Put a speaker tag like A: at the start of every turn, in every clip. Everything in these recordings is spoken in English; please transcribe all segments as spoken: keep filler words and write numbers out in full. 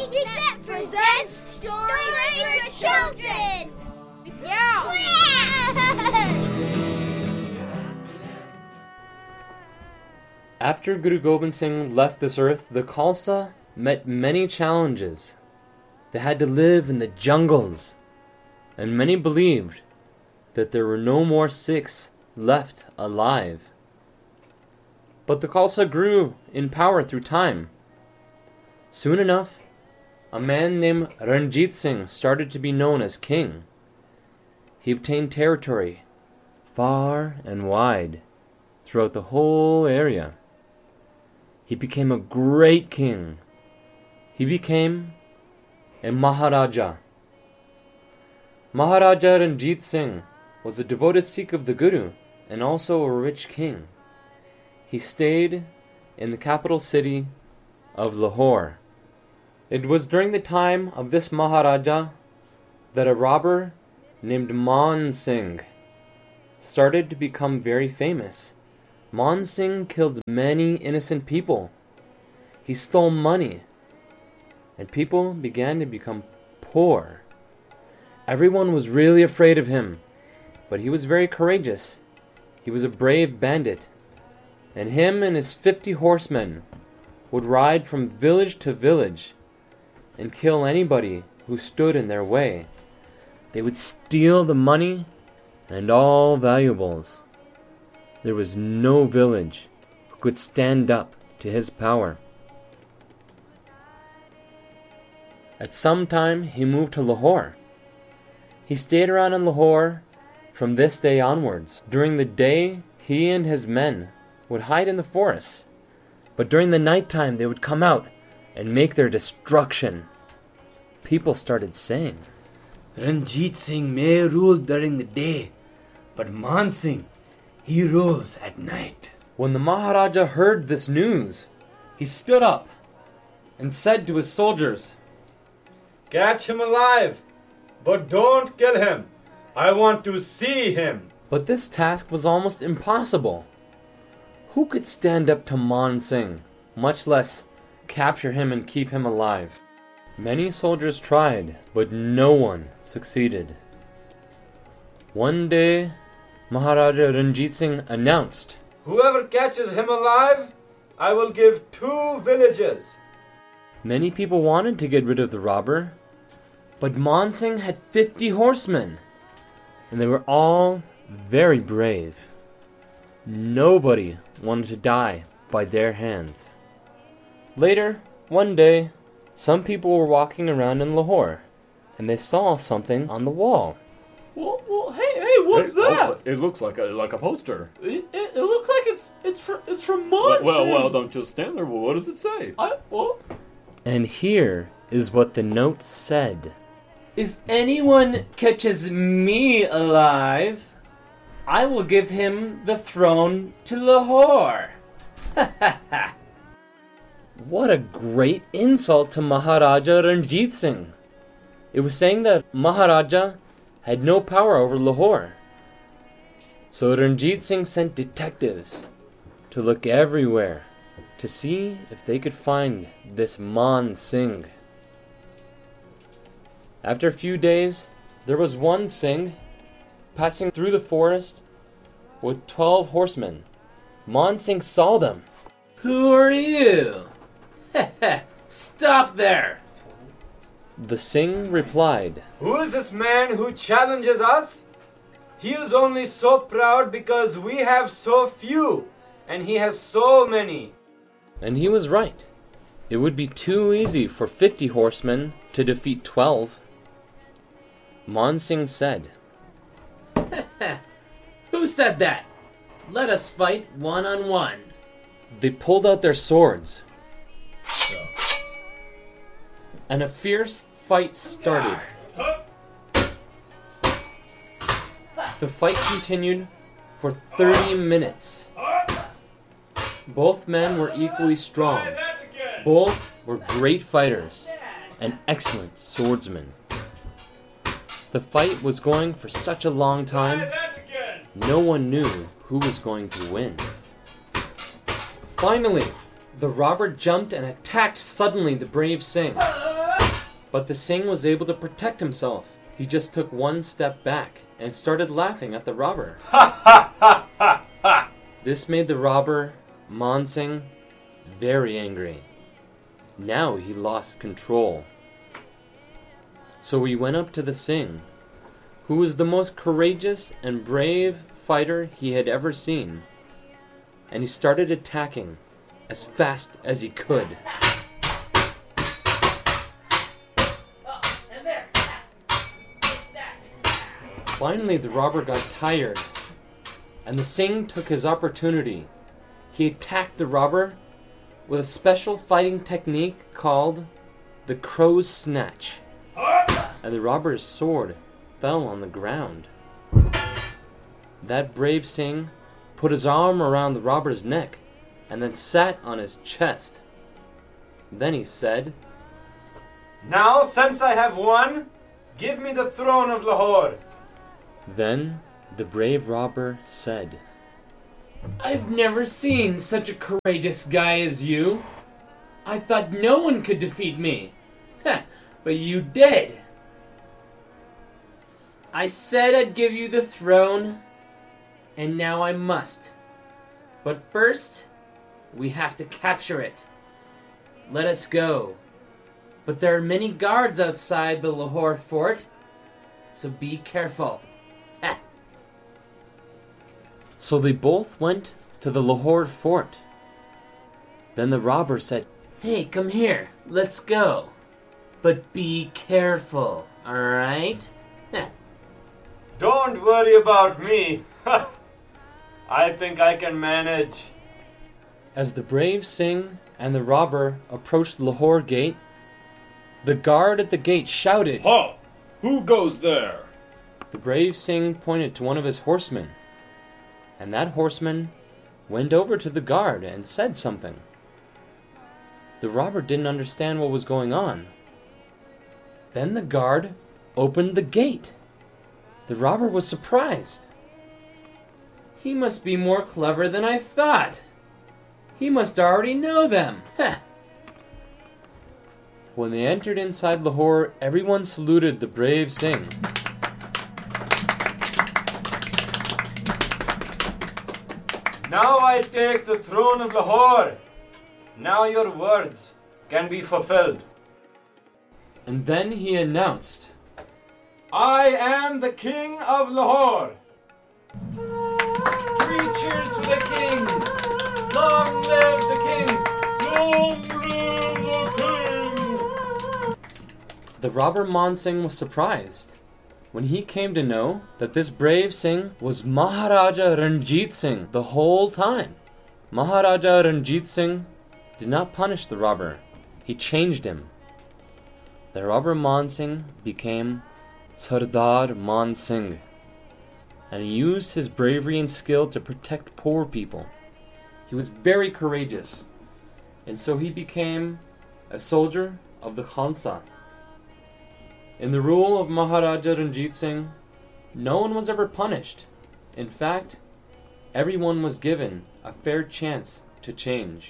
A: Secret presents Stories for Children!
B: Yeah!
C: After Guru Gobind Singh left this earth, the Khalsa met many challenges. They had to live in the jungles, and many believed that there were no more Sikhs left alive. But the Khalsa grew in power through time. Soon enough, a man named Ranjit Singh started to be known as king. He obtained territory far and wide throughout the whole area. He became a great king. He became a Maharaja. Maharaja Ranjit Singh was a devoted Sikh of the Guru and also a rich king. He stayed in the capital city of Lahore. It was during the time of this Maharaja that a robber named Man Singh started to become very famous. Man Singh killed many innocent people. He stole money, and people began to become poor. Everyone was really afraid of him, but he was very courageous. He was a brave bandit, and him and his fifty horsemen would ride from village to village and kill anybody who stood in their way. They would steal the money and all valuables. There was no village who could stand up to his power. At some time, he moved to Lahore. He stayed around in Lahore from this day onwards. During the day, he and his men would hide in the forest, but during the nighttime, they would come out and make their destruction. People started saying,
D: Ranjit Singh may rule during the day, but Man Singh, he rules at night.
C: When the Maharaja heard this news, he stood up and said to his soldiers,
E: "Catch him alive, but don't kill him. I want to see him."
C: But this task was almost impossible. Who could stand up to Man Singh, much less capture him and keep him alive? Many soldiers tried, but no one succeeded. One day, Maharaja Ranjit Singh announced,
E: "Whoever catches him alive, I will give two villages."
C: Many people wanted to get rid of the robber, but Man Singh had fifty horsemen, and they were all very brave. Nobody wanted to die by their hands. Later, one day, some people were walking around in Lahore, and they saw something on the wall.
F: Well, well hey, hey, what's
G: It-
F: that?
G: oh, it looks like a like a poster.
F: It, it, it looks like it's it's from it's from
G: Well,
F: Monsoon.
G: well, well, don't just stand there. Well, what does it say?
F: I, well,
C: And here is what the note said. If anyone catches me alive, I will give him the throne to Lahore. What a great insult to Maharaja Ranjit Singh. It was saying that Maharaja had no power over Lahore. So Ranjit Singh sent detectives to look everywhere to see if they could find this Man Singh. After a few days, there was one Singh passing through the forest with twelve horsemen. Man Singh saw them. "Who are you?" "Stop there!" The Singh replied,
E: "Who is this man who challenges us? He is only so proud because we have so few, and he has so many."
C: and he was right. It would be too easy for fifty horsemen to defeat twelve. Man Singh said, "Who said that? Let us fight one on one." They pulled out their swords, and a fierce fight started. The fight continued for thirty minutes. Both men were equally strong. Both were great fighters and excellent swordsmen. The fight was going for such a long time, no one knew who was going to win. Finally, the robber jumped and attacked suddenly the brave Singh. But the Singh was able to protect himself. He just took one step back and started laughing at the robber.
E: Ha ha ha ha ha!
C: This made the robber, Man Singh, very angry. Now he lost control. So he went up to the Singh, who was the most courageous and brave fighter he had ever seen, and he started attacking as fast as he could. Finally, the robber got tired, and the Singh took his opportunity. He attacked the robber with a special fighting technique called the Crow's Snatch, and the robber's sword fell on the ground. That brave Singh put his arm around the robber's neck and then sat on his chest. Then he said,
E: Now, since I have won, give me the throne of Lahore.
C: Then the brave robber said, I've never seen such a courageous guy as you. I thought no one could defeat me. Heh, but you did. I said I'd give you the throne, and now I must. But first, we have to capture it. Let us go. But there are many guards outside the Lahore fort, so be careful. Ha. So they both went to the Lahore fort. Then the robber said, Hey, come here, let's go. But be careful, alright?
E: Don't worry about me. I think I can manage.
C: As the brave Singh and the robber approached Lahore gate, the guard at the gate shouted,
G: Ha! Who goes there?
C: The brave Singh pointed to one of his horsemen, and that horseman went over to the guard and said something. The robber didn't understand what was going on. Then the guard opened the gate. The robber was surprised. He must be more clever than I thought. He must already know them. Heh. When they entered inside Lahore, everyone saluted the brave Singh.
E: Now I take the throne of Lahore. Now your words can be fulfilled.
C: And then he announced,
E: I am the king of Lahore.
C: Three cheers for the king! Long live the king!
G: Long live the king!
C: The robber Man Singh was surprised when he came to know that this brave Singh was Maharaja Ranjit Singh the whole time. Maharaja Ranjit Singh did not punish the robber. He changed him. The robber Man Singh became Sardar Man Singh, and he used his bravery and skill to protect poor people. He was very courageous, and so he became a soldier of the Khalsa. In the rule of Maharaja Ranjit Singh, no one was ever punished. In fact, everyone was given a fair chance to change.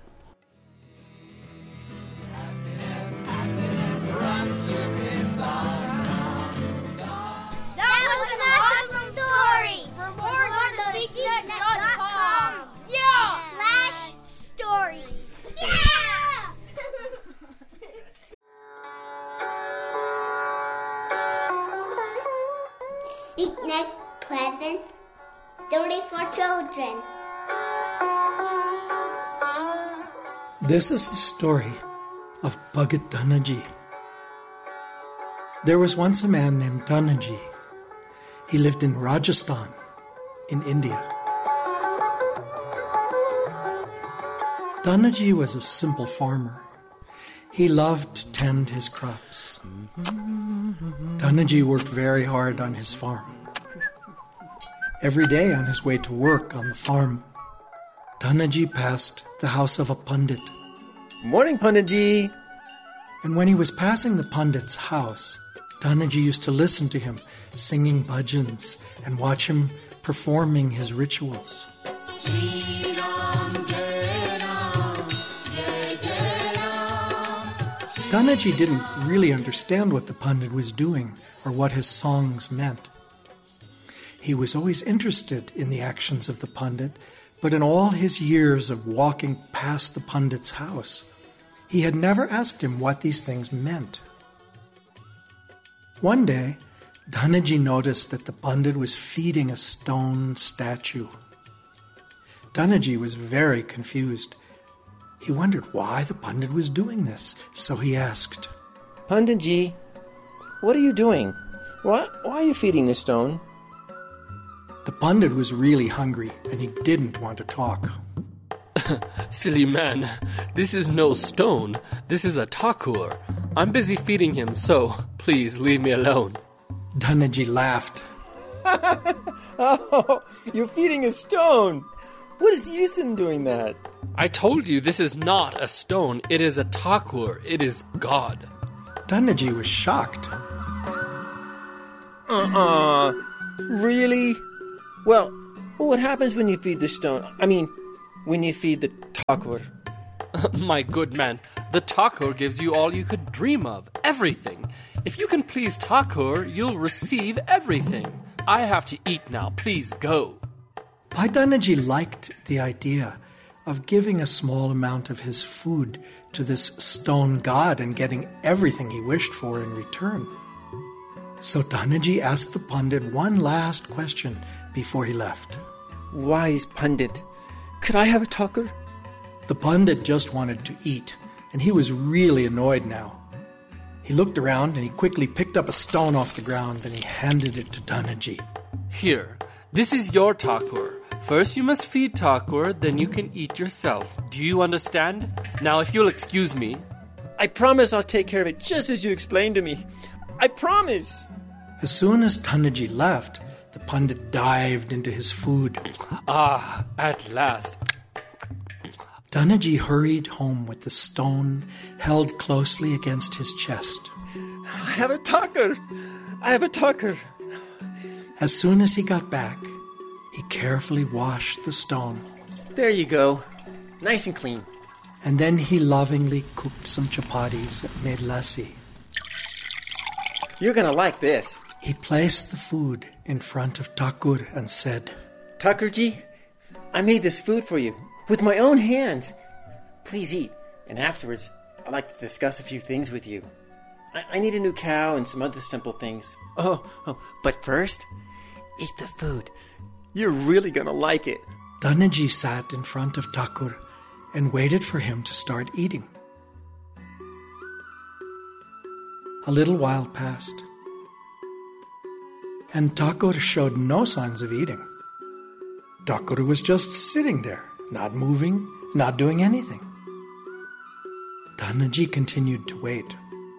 A: That was an awesome story. For more, go to secret net dot com. Yeah. Slash stories. Yeah. Picnic presents. Stories for children.
B: This is the story of Bhagat Dhanaji. There was once a man named Dhanaji. He lived in Rajasthan, in India. Dhanaji was a simple farmer. He loved to tend his crops. Dhanaji worked very hard on his farm. Every day on his way to work on the farm, Dhanaji passed the house of a Pandit.
H: Morning, Panditji.
B: And when he was passing the Pandit's house, Dhanaji used to listen to him singing bhajans and watch him performing his rituals. Dhanaji didn't really understand what the Pandit was doing or what his songs meant. He was always interested in the actions of the Pandit, but in all his years of walking past the Pandit's house, he had never asked him what these things meant. One day, Dhanaji noticed that the Pandit was feeding a stone statue. Dhanaji was very confused. He wondered why the Pandit was doing this, so he asked,
H: Panditji, what are you doing? Why, why are you feeding the stone?
B: The Pandit was really hungry, and he didn't want to talk.
I: Silly man, this is no stone. This is a Thakur. I'm busy feeding him, so please leave me alone.
B: Dhanaji laughed.
H: Oh, you're feeding a stone. What is the use in doing that?
I: I told you this is not a stone. It is a Thakur. It is God.
B: Dhanaji was shocked.
H: Uh-uh. Really? Well, what happens when you feed the stone? I mean, when you feed the Thakur?
I: My good man, the Thakur gives you all you could dream of. Everything. If you can please Thakur, you'll receive everything. I have to eat now. Please go.
B: Bhai Dhanaji liked the idea of giving a small amount of his food to this stone god and getting everything he wished for in return. So Dhanaji asked the Pandit one last question before he left.
H: Wise Pandit, could I have a Thakur?
B: The Pandit just wanted to eat, and he was really annoyed now. He looked around and he quickly picked up a stone off the ground and he handed it to Dhanaji.
I: Here, this is your Thakur. First you must feed Thakur, then you can eat yourself. Do you understand? Now if you'll excuse me.
H: I promise I'll take care of it just as you explained to me. I promise.
B: As soon as Dhanaji left, the Pandit dived into his food.
I: Ah, at last.
B: Dhanaji hurried home with the stone held closely against his chest.
H: I have a Thakur. I have a Thakur.
B: As soon as he got back, he carefully washed the stone.
H: There you go. Nice and clean.
B: And then he lovingly cooked some chapatis and made lassi.
H: You're gonna like this.
B: He placed the food in front of Thakur and said,
H: Thakurji, I made this food for you with my own hands. Please eat, and afterwards I'd like to discuss a few things with you. I, I need a new cow and some other simple things. Oh, oh, but first, eat the food. You're really gonna like it.
B: Dhanaji sat in front of Thakur and waited for him to start eating. A little while passed, and Thakur showed no signs of eating. Thakur was just sitting there, not moving, not doing anything. Dhanaji continued to wait.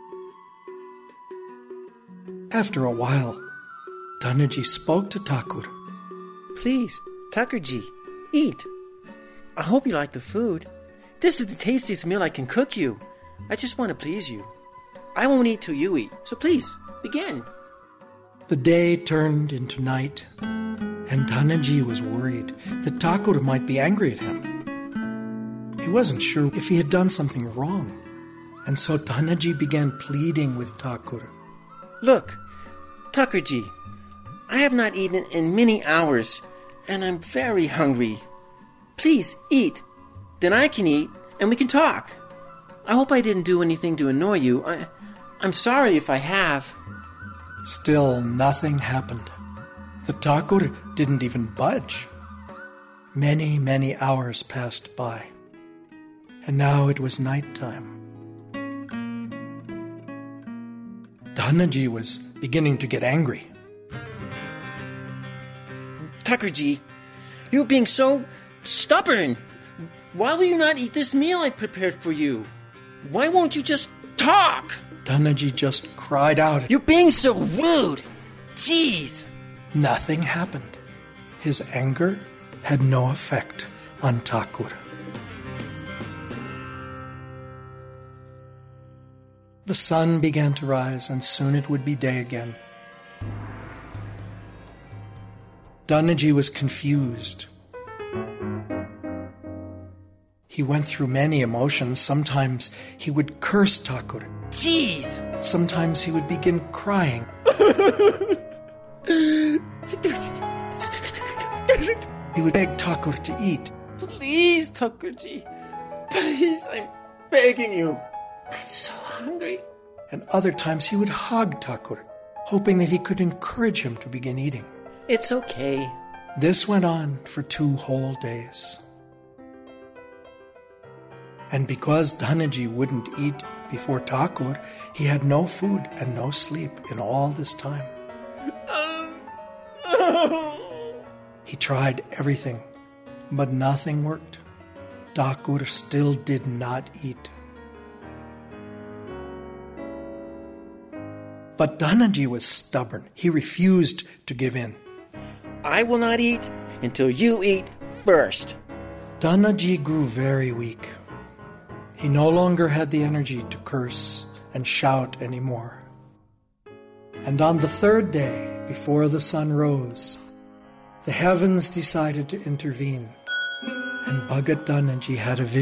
B: After a while, Dhanaji spoke to Thakur.
H: Please, Thakurji, eat. I hope you like the food. This is the tastiest meal I can cook you. I just want to please you. I won't eat till you eat, so please, begin.
B: The day turned into night, and Dhanaji was worried that Thakur might be angry at him. He wasn't sure if he had done something wrong, and so Dhanaji began pleading with Thakur.
H: Look, Thakurji, I have not eaten in many hours, and I'm very hungry. Please, eat. Then I can eat, and we can talk. I hope I didn't do anything to annoy you. I, I'm sorry if I have.
B: Still, nothing happened. The Thakur didn't even budge. Many, many hours passed by, and now it was nighttime. Dhanaji was beginning to get angry.
H: Thakurji, you're being so stubborn. Why will you not eat this meal I prepared for you? Why won't you just talk?
B: Dhanaji just cried out.
H: You're being so rude. Jeez.
B: Nothing happened. His anger had no effect on Thakur. The sun began to rise, and soon it would be day again. Dhanaji was confused. He went through many emotions. Sometimes he would curse Thakur.
H: Jeez!
B: Sometimes he would begin crying. He would beg Thakur to eat.
H: Please, Thakurji. Please, I'm begging you. I'm so hungry.
B: And other times he would hug Thakur, hoping that he could encourage him to begin eating.
H: It's okay.
B: This went on for two whole days. And because Dhanaji wouldn't eat before Thakur, he had no food and no sleep in all this time. He tried everything, but nothing worked. Thakur still did not eat. But Dhanaji was stubborn. He refused to give in.
H: I will not eat until you eat first.
B: Dhanaji grew very weak. He no longer had the energy to curse and shout anymore. And on the third day, before the sun rose, the heavens decided to intervene, and Bhagat Dhanaji had a vision.